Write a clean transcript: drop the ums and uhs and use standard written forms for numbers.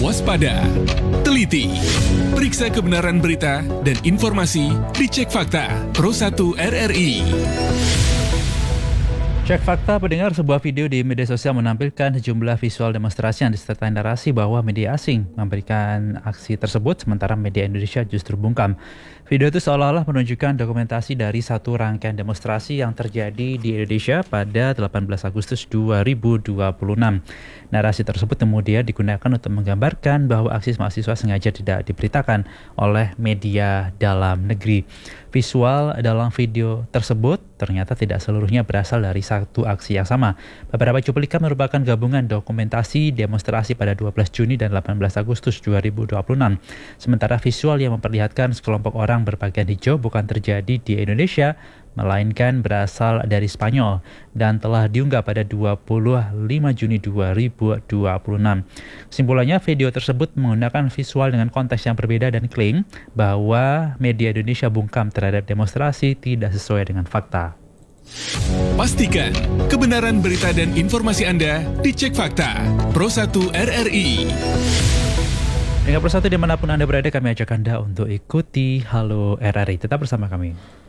waspada, teliti, periksa kebenaran berita dan informasi di Cek Fakta Pro 1 RRI. Cek Fakta pendengar, sebuah video di media sosial menampilkan sejumlah visual demonstrasi yang disertai narasi bahwa media asing memberikan aksi tersebut sementara media Indonesia justru bungkam. Video itu seolah-olah menunjukkan dokumentasi dari satu rangkaian demonstrasi yang terjadi di Indonesia pada 18 Agustus 2026. Narasi tersebut kemudian digunakan untuk menggambarkan bahwa aksi mahasiswa sengaja tidak diberitakan oleh media dalam negeri. Visual dalam video tersebut ternyata tidak seluruhnya berasal dari satu aksi yang sama. Beberapa cuplikan merupakan gabungan dokumentasi demonstrasi pada 12 Juni dan 18 Agustus 2026. Sementara visual yang memperlihatkan sekelompok orang berpakaian hijau bukan terjadi di Indonesia, melainkan berasal dari Spanyol dan telah diunggah pada 25 Juni 2026. Kesimpulannya, video tersebut menggunakan visual dengan konteks yang berbeda dan klaim bahwa media Indonesia bungkam terhadap demonstrasi tidak sesuai dengan fakta. Pastikan kebenaran berita dan informasi Anda di Cek Fakta Pro 1 RRI. Dengan Pro 1 dimanapun Anda berada, kami ajak Anda untuk ikuti Halo RRI. Tetap bersama kami.